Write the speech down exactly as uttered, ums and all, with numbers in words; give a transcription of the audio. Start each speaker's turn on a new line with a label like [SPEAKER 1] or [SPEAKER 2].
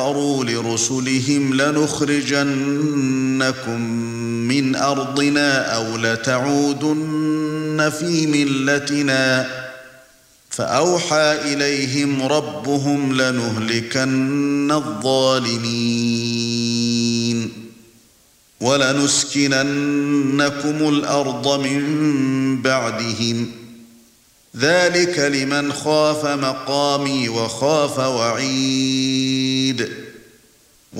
[SPEAKER 1] قالوا لرسلهم لنخرجنكم من أرضنا أو لتعودن في ملتنا فأوحى إليهم ربهم لنهلكن الظالمين ولنسكننكم الأرض من بعدهم ذلك لمن خاف مقامي وخاف وعيد